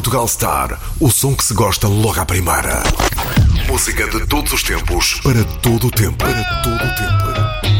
Portugal Star, o som que se gosta logo à primeira. Música de todos os tempos, para todo o tempo. Para todo o tempo.